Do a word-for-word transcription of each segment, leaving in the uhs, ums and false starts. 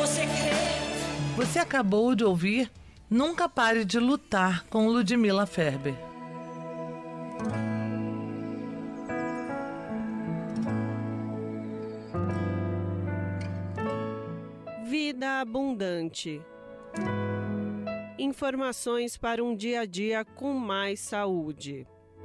você crê. Você acabou de ouvir Nunca Pare de Lutar, com Ludmila Ferber. Vida abundante. Informações para um dia a dia com mais saúde.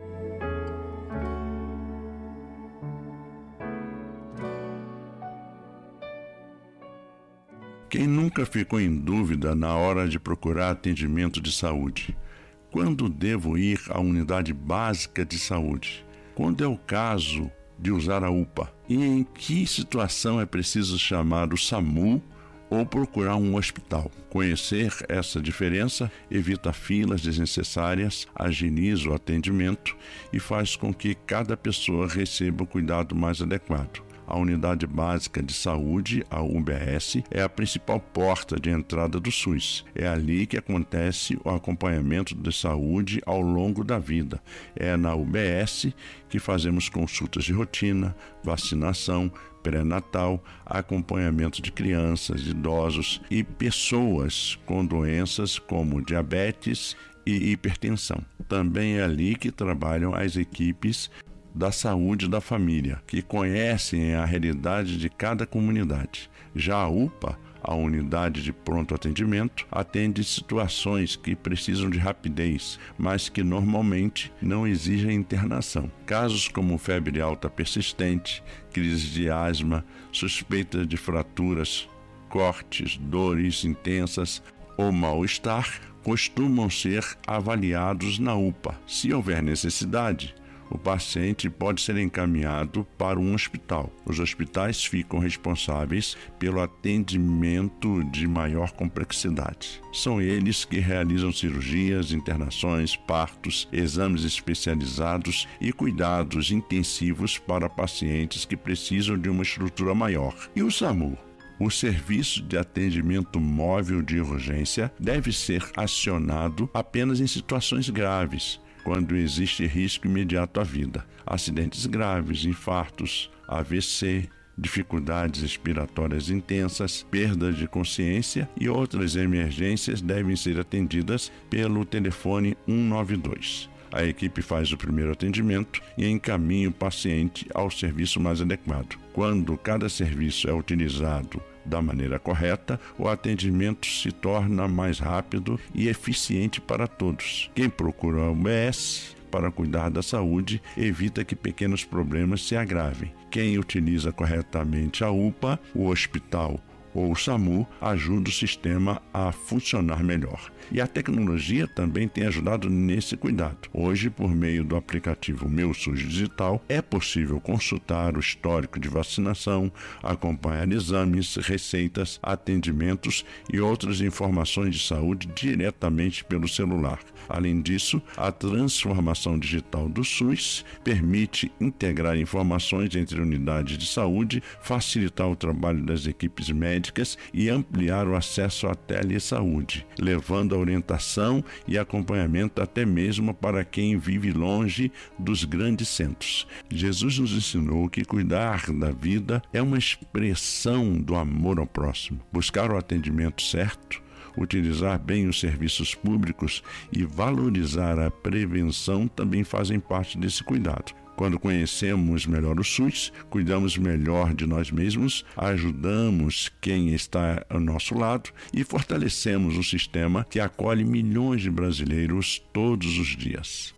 Quem nunca ficou em dúvida na hora de procurar atendimento de saúde? Quando devo ir à unidade básica de saúde? Quando é o caso de usar a U P A? E em que situação é preciso chamar o SAMU ou procurar um hospital? Conhecer essa diferença evita filas desnecessárias, agiliza o atendimento e faz com que cada pessoa receba o cuidado mais adequado. A Unidade Básica de Saúde, a U B S, é a principal porta de entrada do SUS. É ali que acontece o acompanhamento de saúde ao longo da vida. É na U B S que fazemos consultas de rotina, vacinação, pré-natal, acompanhamento de crianças, idosos e pessoas com doenças como diabetes e hipertensão. Também é ali que trabalham as equipes da saúde da família, que conhecem a realidade de cada comunidade. Já a U P A, a unidade de pronto atendimento, atende situações que precisam de rapidez, mas que normalmente não exigem internação. Casos como febre alta persistente, crise de asma, suspeita de fraturas, cortes, dores intensas ou mal-estar costumam ser avaliados na U P A. Se houver necessidade, o paciente pode ser encaminhado para um hospital. Os hospitais ficam responsáveis pelo atendimento de maior complexidade. São eles que realizam cirurgias, internações, partos, exames especializados e cuidados intensivos para pacientes que precisam de uma estrutura maior. E o SAMU? O Serviço de Atendimento Móvel de Urgência deve ser acionado apenas em situações graves, quando existe risco imediato à vida. Acidentes graves, infartos, A V C, dificuldades respiratórias intensas, perda de consciência e outras emergências devem ser atendidas pelo telefone um nove dois. A equipe faz o primeiro atendimento e encaminha o paciente ao serviço mais adequado. Quando cada serviço é utilizado da maneira correta, o atendimento se torna mais rápido e eficiente para todos. Quem procura a U B S para cuidar da saúde evita que pequenos problemas se agravem. Quem utiliza corretamente a U P A, o hospital ou o SAMU ajuda o sistema a funcionar melhor. E a tecnologia também tem ajudado nesse cuidado. Hoje, por meio do aplicativo Meu SUS Digital, é possível consultar o histórico de vacinação, acompanhar exames, receitas, atendimentos e outras informações de saúde diretamente pelo celular. Além disso, a transformação digital do SUS permite integrar informações entre unidades de saúde, facilitar o trabalho das equipes médicas e ampliar o acesso à telesaúde, levando a orientação e acompanhamento até mesmo para quem vive longe dos grandes centros. Jesus nos ensinou que cuidar da vida é uma expressão do amor ao próximo. Buscar o atendimento certo, utilizar bem os serviços públicos e valorizar a prevenção também fazem parte desse cuidado. Quando conhecemos melhor o SUS, cuidamos melhor de nós mesmos, ajudamos quem está ao nosso lado e fortalecemos um sistema que acolhe milhões de brasileiros todos os dias.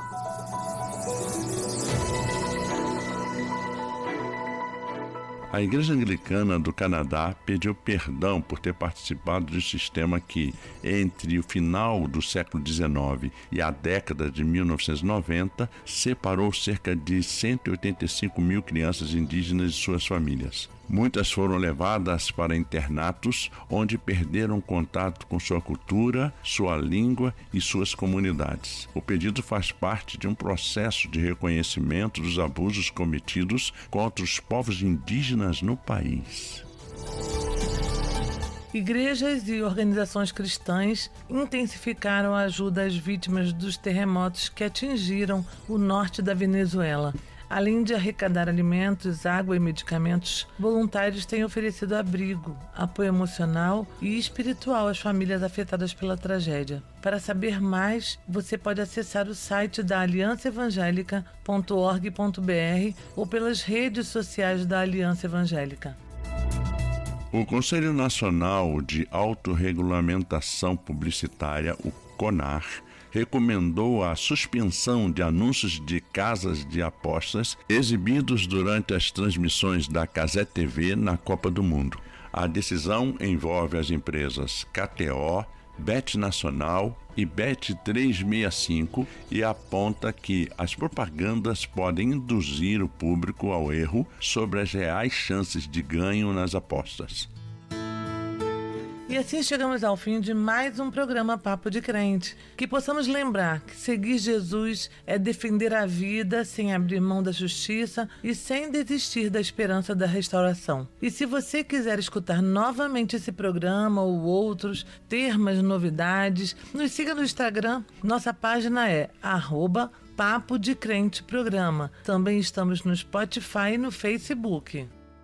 A Igreja Anglicana do Canadá pediu perdão por ter participado de um sistema que, entre o final do século dezenove e a década de mil novecentos e noventa, separou cerca de cento e oitenta e cinco mil crianças indígenas de suas famílias. Muitas foram levadas para internatos, onde perderam contato com sua cultura, sua língua e suas comunidades. O pedido faz parte de um processo de reconhecimento dos abusos cometidos contra os povos indígenas no país. Igrejas e organizações cristãs intensificaram a ajuda às vítimas dos terremotos que atingiram o norte da Venezuela. Além de arrecadar alimentos, água e medicamentos, voluntários têm oferecido abrigo, apoio emocional e espiritual às famílias afetadas pela tragédia. Para saber mais, você pode acessar o site da aliança evangélica ponto org ponto br ou pelas redes sociais da Aliança Evangélica. O Conselho Nacional de Autorregulamentação Publicitária, o CONAR, recomendou a suspensão de anúncios de casas de apostas exibidos durante as transmissões da Cazé T V na Copa do Mundo. A decisão envolve as empresas K T O, Bet Nacional e Bet trezentos e sessenta e cinco e aponta que as propagandas podem induzir o público ao erro sobre as reais chances de ganho nas apostas. E assim chegamos ao fim de mais um programa Papo de Crente. Que possamos lembrar que seguir Jesus é defender a vida sem abrir mão da justiça e sem desistir da esperança da restauração. E se você quiser escutar novamente esse programa ou outros, ter mais novidades, nos siga no Instagram. Nossa página é arroba Papo de Crente Programa. Também estamos no Spotify e no Facebook.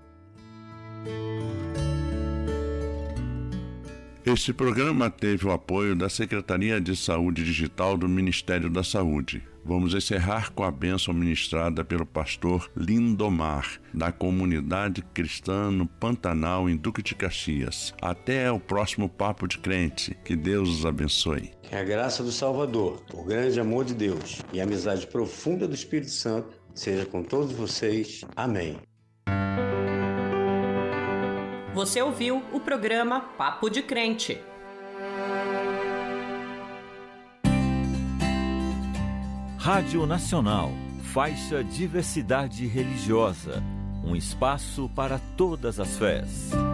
Este programa teve o apoio da Secretaria de Saúde Digital do Ministério da Saúde. Vamos encerrar com a bênção ministrada pelo pastor Lindomar, da comunidade cristã no Pantanal, em Duque de Caxias. Até o próximo Papo de Crente. Que Deus os abençoe. Que a graça do Salvador, o grande amor de Deus e a amizade profunda do Espírito Santo seja com todos vocês. Amém. Você ouviu o programa Papo de Crente. Rádio Nacional, faixa Diversidade Religiosa, um espaço para todas as fés.